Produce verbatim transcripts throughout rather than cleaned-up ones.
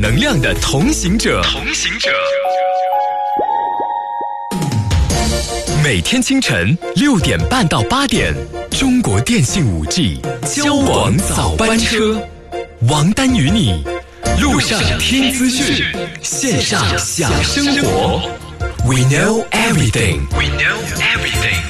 能量的同行者。同行者。每天清晨六点半到八点，中国电信五 G 交广早班车，王丹与你路上听资讯，线上享生活。We know everything. We know everything.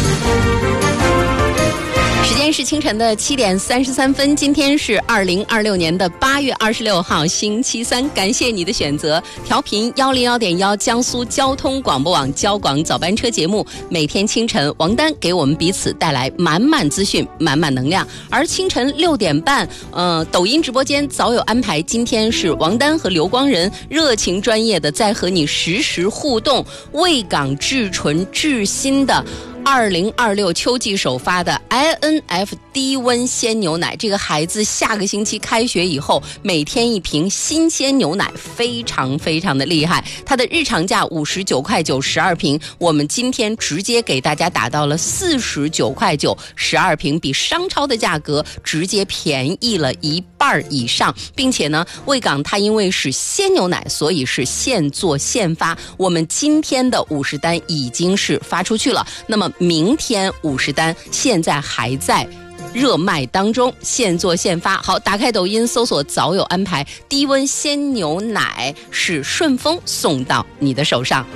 时间是清晨的七点三十三分，今天是二零二六年的八月二十六号，星期三。感谢你的选择，调频幺零幺点幺江苏交通广播网交广早班车节目，每天清晨，王丹给我们彼此带来满满资讯、满满能量。而清晨六点半，呃，抖音直播间早有安排，今天是王丹和刘光仁热情专业的在和你实时互动，卫岗至纯至新的二零二六秋季首发的 I N F 低温鲜牛奶，这个孩子下个星期开学以后，每天一瓶新鲜牛奶，非常非常的厉害。它的日常价五十九块九十二瓶，我们今天直接给大家打到了四十九块九十二瓶，比商超的价格直接便宜了一半以上。并且呢，卫岗它因为是鲜牛奶，所以是现做现发。我们今天的五十单已经是发出去了，那么明天五十单现在还在热卖当中，现做现发。好，打开抖音搜索早有安排，低温鲜牛奶是顺丰送到你的手上。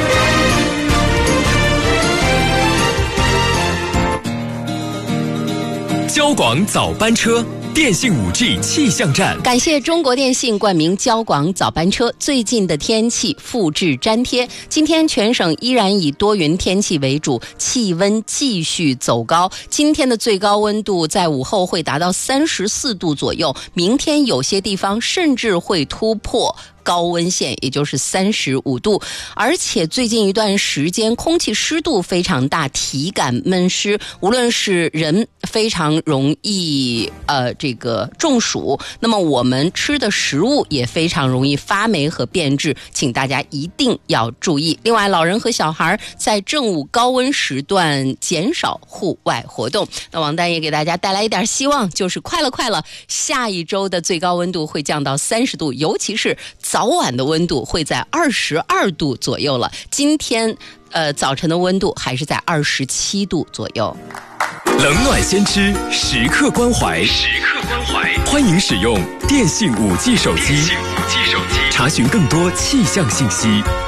交广早班车，电信五 G 气象站。 感谢中国电信冠名交广早班车。最近的天气复制粘贴，今天全省依然以多云天气为主，气温继续走高。今天的最高温度在午后会达到三十四度左右，明天有些地方甚至会突破高温线，也就是三十五度。而且最近一段时间空气湿度非常大，体感闷湿，无论是人非常容易呃这个中暑，那么我们吃的食物也非常容易发霉和变质，请大家一定要注意。另外，老人和小孩在正午高温时段减少户外活动。那王丹也给大家带来一点希望，就是快了快了，下一周的最高温度会降到三十度，尤其是早晚的温度会在二十二度左右了。今天呃早晨的温度还是在二十七度左右。 冷暖先知，时刻关怀，时刻关怀。欢迎使用电信五 G 手机，电信五 G 手机，查询更多气象信息。